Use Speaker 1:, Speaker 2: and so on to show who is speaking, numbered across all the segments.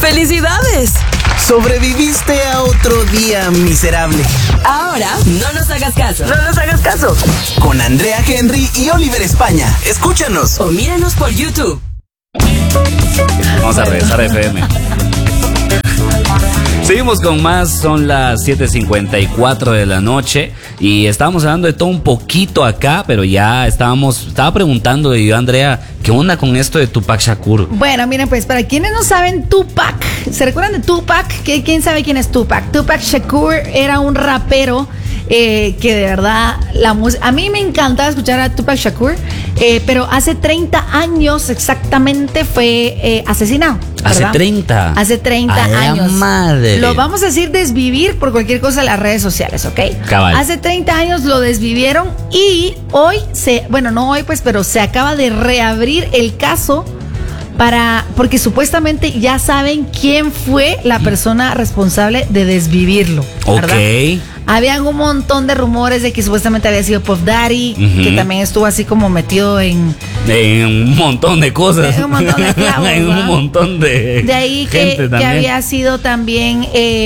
Speaker 1: ¡Felicidades!
Speaker 2: Sobreviviste a otro día miserable.
Speaker 1: Ahora, no nos hagas caso. No nos hagas caso.
Speaker 2: Con Andrea Henry y Oliver España. Escúchanos.
Speaker 1: O míranos por YouTube.
Speaker 3: Vamos a regresar a FM. Seguimos con más, son las 7:54 de la noche y estábamos hablando de todo un poquito acá, pero ya estaba preguntando yo, Andrea, ¿qué onda con esto de Tupac Shakur?
Speaker 4: Bueno, miren, pues para quienes no saben, Tupac, ¿se recuerdan de Tupac? ¿Quién sabe quién es Tupac? Tupac Shakur era un rapero que de verdad la música, a mí me encantaba escuchar a Tupac Shakur, pero hace 30 años exactamente fue asesinado, ¿verdad? Hace 30 años.
Speaker 3: Madre.
Speaker 4: Lo vamos a decir desvivir por cualquier cosa en las redes sociales, ¿ok?
Speaker 3: Cabal.
Speaker 4: Hace 30 años lo desvivieron y hoy no hoy pues, pero se acaba de reabrir el caso porque supuestamente ya saben quién fue la persona responsable de desvivirlo, ¿verdad?
Speaker 3: Ok.
Speaker 4: Habían un montón de rumores de que supuestamente había sido Puff Daddy, que también estuvo así como metido en
Speaker 3: un montón de cosas.
Speaker 4: En un montón de clavos,
Speaker 3: en un montón de
Speaker 4: ahí
Speaker 3: gente
Speaker 4: que había sido también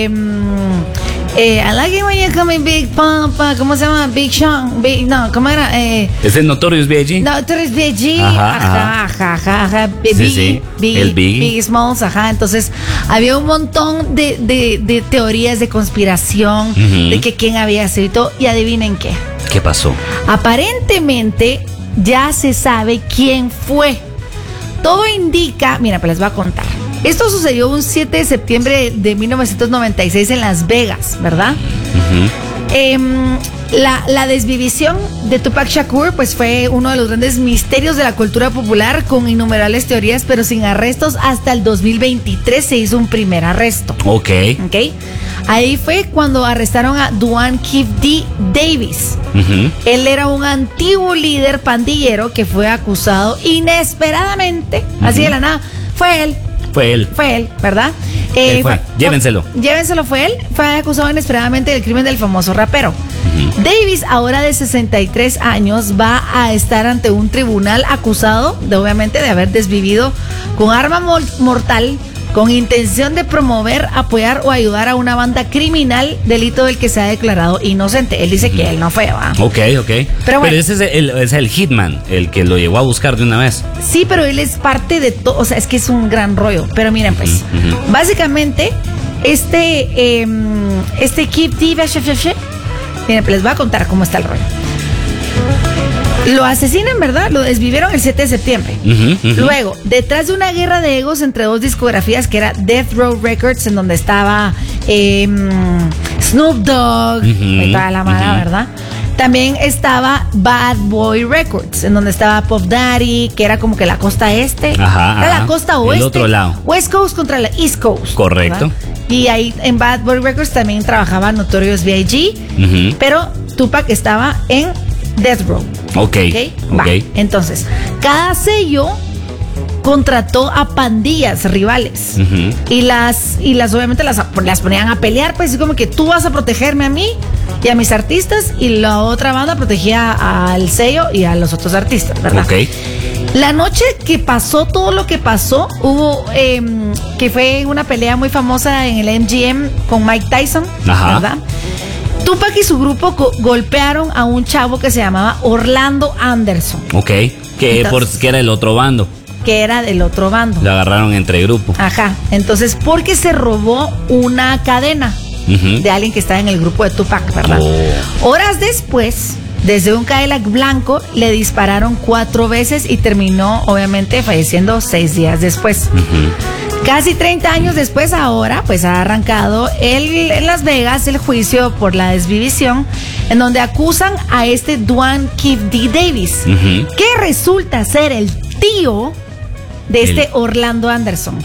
Speaker 4: I like it when you call me Big Papa. ¿Cómo se llama? Big Sean. No, ¿cómo era?
Speaker 3: ¿Es el Notorious B.I.G.?
Speaker 4: Notorious B.I.G. Ajá.
Speaker 3: Sí. El Biggie.
Speaker 4: Biggie Smalls, ajá. Entonces, había un montón de teorías de conspiración, de que quién había sido y todo. Y adivinen qué.
Speaker 3: ¿Qué pasó?
Speaker 4: Aparentemente, ya se sabe quién fue. Todo indica, mira, pues les voy a contar. Esto sucedió un 7 de septiembre de 1996 en Las Vegas, ¿verdad? La desvivisión de Tupac Shakur pues fue uno de los grandes misterios de la cultura popular, con innumerables teorías, pero sin arrestos. Hasta el 2023 se hizo un primer arresto.
Speaker 3: Ok.
Speaker 4: Ahí fue cuando arrestaron a Duane Keefe D. Davis. Él era un antiguo líder pandillero que fue acusado inesperadamente, así de la nada. Fue él, ¿verdad?
Speaker 3: Llévenselo.
Speaker 4: Fue él. Fue acusado inesperadamente del crimen del famoso rapero. Davis, ahora de 63 años, va a estar ante un tribunal acusado obviamente de haber desvivido con arma mortal con intención de promover, apoyar o ayudar a una banda criminal, delito del que se ha declarado inocente. Él dice que él no fue, ¿va?
Speaker 3: Ok. Pero ese es el hitman, el que lo llevó a buscar de una vez.
Speaker 4: Sí, pero él es parte de todo, o sea, es que es un gran rollo. Pero miren, pues, básicamente, este Keith Davis, miren, pues les voy a contar cómo está el rollo. Lo asesinan, ¿verdad? Lo desvivieron el 7 de septiembre. Luego, detrás de una guerra de egos entre dos discografías, que era Death Row Records, en donde estaba Snoop Dogg y toda la mala, ¿verdad? También estaba Bad Boy Records, en donde estaba Puff Daddy, que era como que la costa este. Era la costa oeste.
Speaker 3: El otro lado.
Speaker 4: West Coast contra la East Coast.
Speaker 3: Correcto.
Speaker 4: ¿Verdad? Y ahí en Bad Boy Records también trabajaba Notorious B.I.G., pero Tupac estaba en Death Row.
Speaker 3: Ok.
Speaker 4: Entonces, cada sello contrató a pandillas rivales y las obviamente las ponían a pelear, pues así como que tú vas a protegerme a mí y a mis artistas, y la otra banda protegía al sello y a los otros artistas, ¿verdad? La noche que pasó todo lo que pasó, hubo que fue una pelea muy famosa en el MGM con Mike Tyson, ¿verdad? Tupac y su grupo golpearon a un chavo que se llamaba Orlando Anderson.
Speaker 3: Que era el otro bando.
Speaker 4: Que era del otro bando.
Speaker 3: Lo agarraron entre grupo.
Speaker 4: Entonces, porque se robó una cadena de alguien que estaba en el grupo de Tupac, ¿verdad? Horas después, desde un Cadillac blanco, le dispararon 4 veces y terminó, obviamente, falleciendo 6 días después. Casi 30 años después, ahora, pues ha arrancado en Las Vegas el juicio por la desvivisión, en donde acusan a este Duane Keefe D. Davis, que resulta ser el tío de este Orlando Anderson.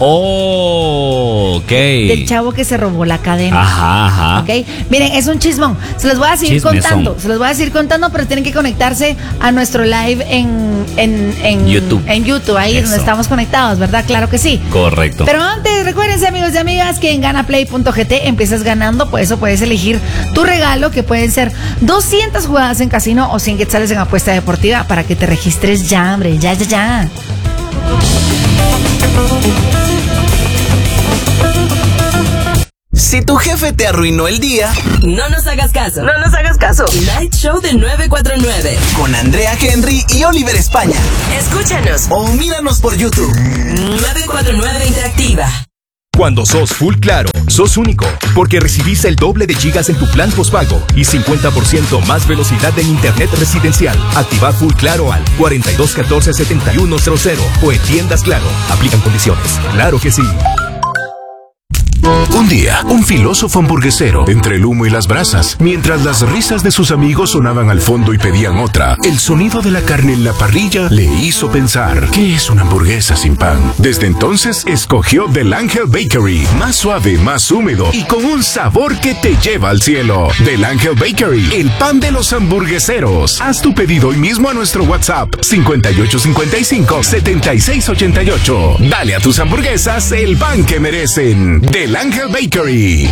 Speaker 4: Del chavo que se robó la cadena. Miren, es un chismón. Se los voy a seguir contando. Pero tienen que conectarse a nuestro live en
Speaker 3: YouTube.
Speaker 4: En YouTube, ahí donde estamos conectados, ¿verdad? Claro que sí.
Speaker 3: Correcto.
Speaker 4: Pero antes, recuérdense, amigos y amigas, que en ganaplay.gt empiezas ganando. Por eso puedes elegir tu regalo, que pueden ser 200 jugadas en casino o 100 quetzales en apuesta deportiva, para que te registres ya, hombre. Ya.
Speaker 2: Si tu jefe te arruinó el día,
Speaker 1: No nos hagas caso. No nos hagas caso. Night Show de 949.
Speaker 2: con Andrea Henry y Oliver España.
Speaker 1: Escúchanos.
Speaker 2: O míranos por YouTube.
Speaker 1: 949 Interactiva.
Speaker 5: Cuando sos Full Claro, sos único, porque recibís el doble de gigas en tu plan postpago y 50% más velocidad en internet residencial. Activa Full Claro al 4214-7100 o en tiendas Claro. Aplican condiciones. Claro que sí.
Speaker 6: Un día, un filósofo hamburguesero, entre el humo y las brasas, mientras las risas de sus amigos sonaban al fondo y pedían otra, el sonido de la carne en la parrilla le hizo pensar, ¿qué es una hamburguesa sin pan? Desde entonces, escogió Del Ángel Bakery, más suave, más húmedo y con un sabor que te lleva al cielo. Del Ángel Bakery, el pan de los hamburgueseros. Haz tu pedido hoy mismo a nuestro WhatsApp 5855-7688. Dale a tus hamburguesas el pan que merecen. Del Ángel Bakery.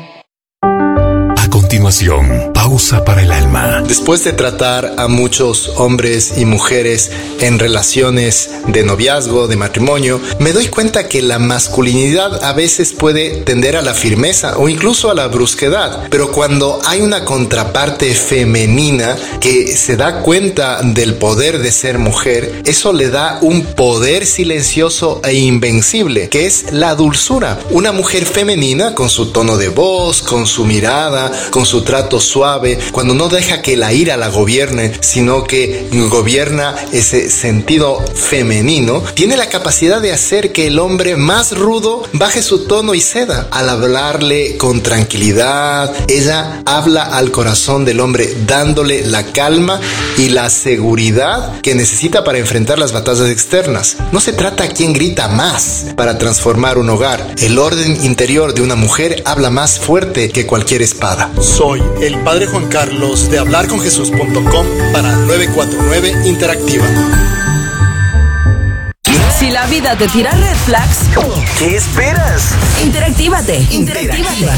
Speaker 6: A continuación, pausa para el alma.
Speaker 7: Después de tratar a muchos hombres y mujeres en relaciones de noviazgo, de matrimonio, me doy cuenta que la masculinidad a veces puede tender a la firmeza o incluso a la brusquedad. Pero cuando hay una contraparte femenina que se da cuenta del poder de ser mujer, eso le da un poder silencioso e invencible, que es la dulzura. Una mujer femenina con su tono de voz, con su mirada, con su trato suave, cuando no deja que la ira la gobierne, sino que gobierna ese sentido femenino, tiene la capacidad de hacer que el hombre más rudo baje su tono y ceda. Al hablarle con tranquilidad, ella habla al corazón del hombre, dándole la calma y la seguridad que necesita para enfrentar las batallas externas. No se trata a quien grita más para transformar un hogar. El orden interior de una mujer habla más fuerte que cualquier espada. Soy el Padre Juan Carlos de hablarconjesús.com para 949 Interactiva.
Speaker 1: Si la vida te tira red flags,
Speaker 2: ¿Qué esperas?
Speaker 1: interactívate.